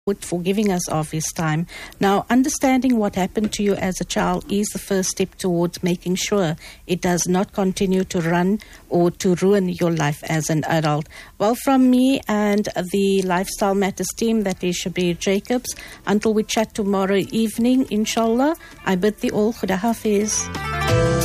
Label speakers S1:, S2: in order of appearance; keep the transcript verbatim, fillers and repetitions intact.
S1: for giving us of his time. Now, understanding what happened to you as a child is the first step towards making sure it does not continue to run or to ruin your life as an adult. Well, from me and the Lifestyle Matters team, that is Shabir Jacobs, until we chat tomorrow evening, inshallah, I bid thee all Khuda Hafiz.